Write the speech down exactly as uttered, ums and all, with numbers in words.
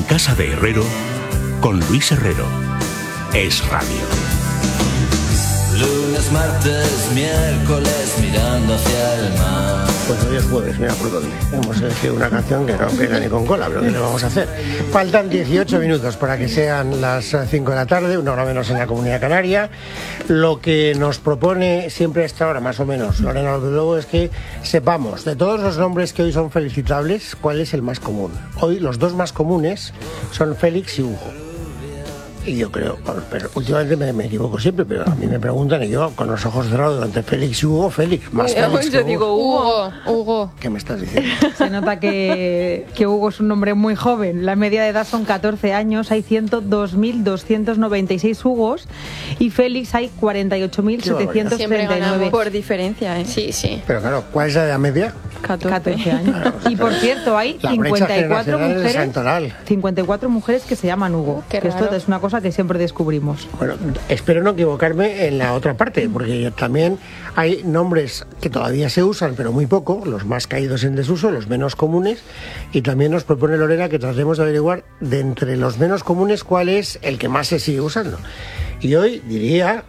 casa de Herrero con Luis Herrero. Es Radio. Lunes, martes, miércoles, mirando hacia el mar. Pues hoy es jueves, mira por dónde. Hemos elegido una canción que no pega ni con cola, pero ¿qué le vamos a hacer? Faltan dieciocho minutos para que sean las cinco de la tarde, una hora menos en la Comunidad Canaria. Lo que nos propone siempre a esta hora, más o menos, Lorena López Lobo, es que sepamos de todos los nombres que hoy son felicitables, cuál es el más común. Hoy los dos más comunes son Félix y Hugo. Y yo creo, pero últimamente me, me equivoco siempre, pero a mí me preguntan y yo con los ojos cerrados durante Félix y Hugo, Félix, más Félix que Yo Hugo. digo Hugo, Hugo. ¿Qué me estás diciendo? Se nota que, que Hugo es un nombre muy joven. La media de edad son catorce años, hay ciento dos mil doscientos noventa y seis Hugos y Félix hay cuarenta y ocho mil setecientos treinta y nueve. Por diferencia, ¿eh? Sí, sí. Pero claro, ¿cuál es la edad media? catorce años. Y por cierto, hay La brecha cincuenta y cuatro generacional es mujeres, santoral. cincuenta y cuatro mujeres que se llaman Hugo. Qué que esto raro. es una cosa que siempre descubrimos. Bueno, espero no equivocarme en la otra parte, porque también hay nombres que todavía se usan, pero muy poco, los más caídos en desuso, los menos comunes, y también nos propone Lorena que tratemos de averiguar de entre los menos comunes cuál es el que más se sigue usando. Y hoy diría